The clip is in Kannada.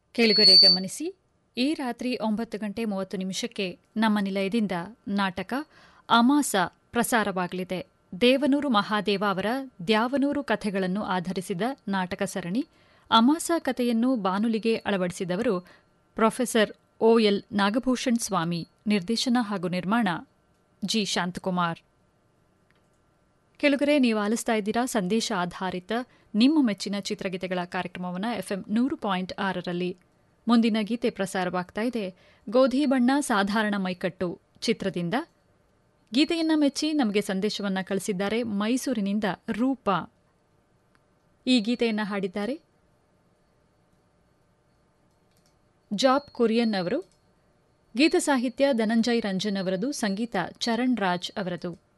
ಕೇಳುಗರೆ ಗಮನಿಸಿ, ಈ ರಾತ್ರಿ 9:30 ನಮ್ಮ ನಿಲಯದಿಂದ ನಾಟಕ ಅಮಾಸ ಪ್ರಸಾರವಾಗಲಿದೆ. ದೇವನೂರು ಮಹಾದೇವ ಅವರ ದ್ಯಾವನೂರು ಕಥೆಗಳನ್ನು ಆಧರಿಸಿದ ನಾಟಕ ಸರಣಿ ಅಮಾಸ ಕಥೆಯನ್ನು ಬಾನುಲಿಗೆ ಅಳವಡಿಸಿದವರು ಪ್ರೊಫೆಸರ್ OL ನಾಗಭೂಷಣ್ ಸ್ವಾಮಿ. ನಿರ್ದೇಶನ ಹಾಗೂ ನಿರ್ಮಾಣ ಜಿ ಶಾಂತಕುಮಾರ್. ಕೆಳಗರೆ ನೀವು ಆಲಿಸ್ತಾ ಇದ್ದೀರಾ ಸಂದೇಶ ಆಧಾರಿತ ನಿಮ್ಮ ಮೆಚ್ಚಿನ ಚಿತ್ರಗೀತೆಗಳ ಕಾರ್ಯಕ್ರಮವನ್ನು FM 100.6ರಲ್ಲಿ. ಮುಂದಿನ ಗೀತೆ ಪ್ರಸಾರವಾಗ್ತಾ ಇದೆ. ಗೋಧಿ ಬಣ್ಣ ಸಾಧಾರಣ ಮೈಕಟ್ಟು ಚಿತ್ರದಿಂದ. ಗೀತೆಯನ್ನ ಮೆಚ್ಚಿ ನಮಗೆ ಸಂದೇಶವನ್ನ ಕಳಿಸಿದ್ದಾರೆ ಮೈಸೂರಿನಿಂದ ರೂಪಾ. ಈ ಗೀತೆಯನ್ನ ಹಾಡಿದ್ದಾರೆ ಜಾಬ್ ಕುರಿಯನ್ ಅವರು. ಗೀತ ಸಾಹಿತ್ಯ ಧನಂಜಯ್ ರಂಜನ್ ಅವರದು, ಸಂಗೀತ ಚರಣ್ ರಾಜ್ ಅವರದು.